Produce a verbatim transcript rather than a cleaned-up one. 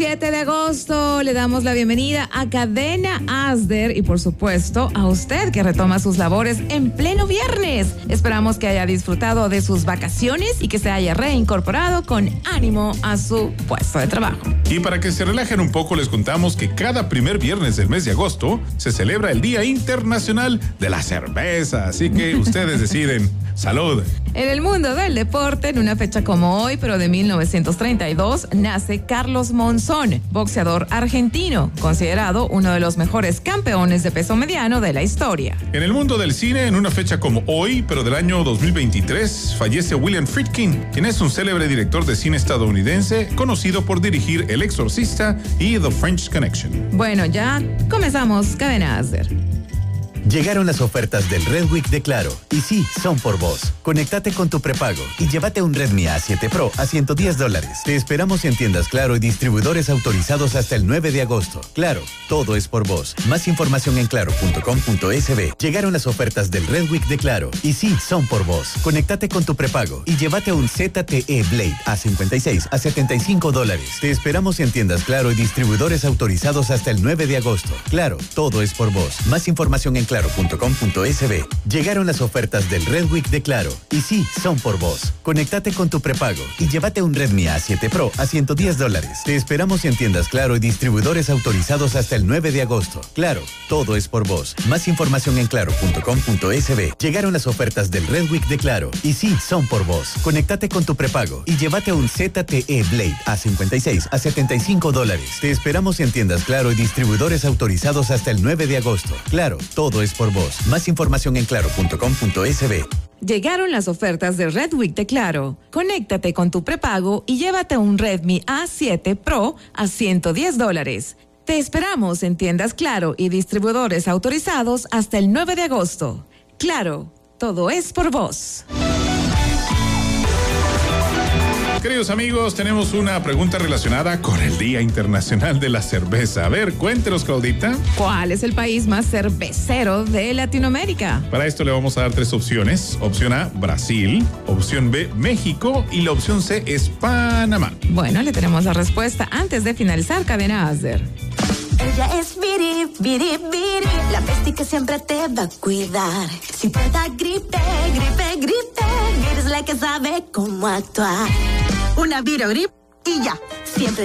siete de agosto le damos la bienvenida a Cadena Asder y por supuesto a usted que retoma sus labores en pleno viernes. Esperamos que haya disfrutado de sus vacaciones y que se haya reincorporado con ánimo a su puesto de trabajo. Y para que se relajen un poco les contamos que cada primer viernes del mes de agosto se celebra el Día Internacional de la Cerveza, así que ustedes deciden. ¡Salud! En el mundo del deporte, en una fecha como hoy, pero de mil novecientos treinta y dos, nace Carlos Monzón, boxeador argentino, considerado uno de los mejores campeones de peso mediano de la historia. En el mundo del cine, en una fecha como hoy, pero del año dos mil veintitrés, fallece William Friedkin, quien es un célebre director de cine estadounidense, conocido por dirigir El Exorcista y The French Connection. Bueno, ya comenzamos Cadena Asder. Llegaron las ofertas del Red Week de Claro. Y sí, son por vos. Conéctate con tu prepago y llévate un Redmi A siete Pro a ciento diez dólares. Te esperamos en tiendas Claro y distribuidores autorizados hasta el nueve de agosto. Claro, todo es por vos. Más información en claro punto com punto es be. Llegaron las ofertas del Red Week de Claro. Y sí, son por vos. Conéctate con tu prepago y llévate un Z T E Blade A cincuenta y seis a setenta y cinco dólares. Te esperamos en tiendas Claro y distribuidores autorizados hasta el nueve de agosto. Claro, todo es por vos. Más información en claro punto com punto es be. Llegaron las ofertas del Red Week de Claro. Y sí, son por vos. Conéctate con tu prepago y llévate un Redmi A siete Pro a ciento diez dólares. Te esperamos en tiendas Claro y distribuidores autorizados hasta el nueve de agosto. Claro, todo es por vos. Más información en claro punto com punto es be. Llegaron las ofertas del Red Week de Claro. Y sí, son por vos. Conéctate con tu prepago y llévate un Z T E Blade A cincuenta y seis a setenta y cinco dólares. Te esperamos en tiendas Claro y distribuidores autorizados hasta el nueve de agosto. Claro, todo es por vos. Más información en claro punto com punto es be. Llegaron las ofertas de Red Week de Claro. Conéctate con tu prepago y llévate un Redmi A siete Pro a ciento diez dólares. Te esperamos en tiendas Claro y distribuidores autorizados hasta el nueve de agosto. Claro, todo es por vos. Queridos amigos, tenemos una pregunta relacionada con el Día Internacional de la Cerveza. A ver, cuéntenos, Claudita. ¿Cuál es el país más cervecero de Latinoamérica? Para esto le vamos a dar tres opciones. Opción A, Brasil. Opción B, México. Y la opción C es Panamá. Bueno, le tenemos la respuesta antes de finalizar Cadena Asder. Ella es Viri, Viri, Viri, la bestia que siempre te va a cuidar. Si te da gripe, gripe, gripe, Viri es la que sabe cómo actuar. Una Virogrip y ya, siempre